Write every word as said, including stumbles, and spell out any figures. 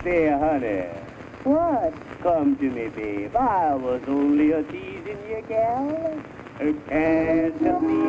Say, honey, What? come to me, babe. I was only a teasing you, gal. Can't you see